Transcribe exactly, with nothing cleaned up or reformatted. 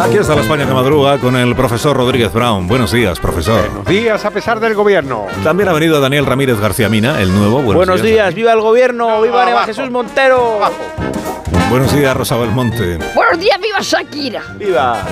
Aquí está la España que madruga con el profesor Rodríguez Brown. Buenos días, profesor. Buenos días, a pesar del gobierno. También ha venido Daniel Ramírez García Mina, el nuevo. Buenos, Buenos días, días. ¡Viva el gobierno! ¡Viva Eva Jesús Montero! Abajo. Buenos días, Rosa Belmonte. Buenos días, viva Shakira. ¡Viva!